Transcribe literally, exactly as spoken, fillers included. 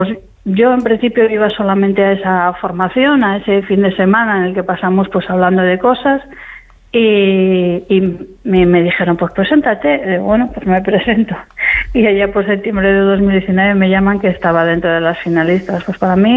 Pues yo en principio iba solamente a esa formación, a ese fin de semana en el que pasamos pues hablando de cosas y, y me, me dijeron pues preséntate. Eh, bueno, pues me presento y allá por septiembre de dos mil diecinueve me llaman que estaba dentro de las finalistas. Pues para mí